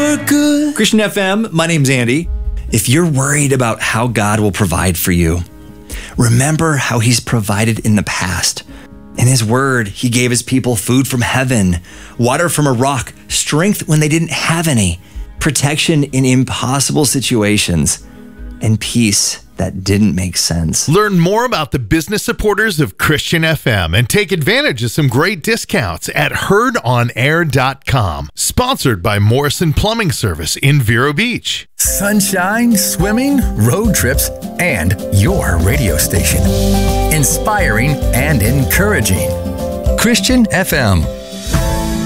for good. Christian FM, my name's Andy. If you're worried about how God will provide for you, remember how he's provided in the past. In his word, he gave his people food from heaven, water from a rock, strength when they didn't have any, protection in impossible situations, and peace that didn't make sense. Learn more about the business supporters of Christian FM and take advantage of some great discounts at heardonair.com. Sponsored by Morrison Plumbing Service in Vero Beach. Sunshine, swimming, road trips, and your radio station. Inspiring and encouraging. Christian FM.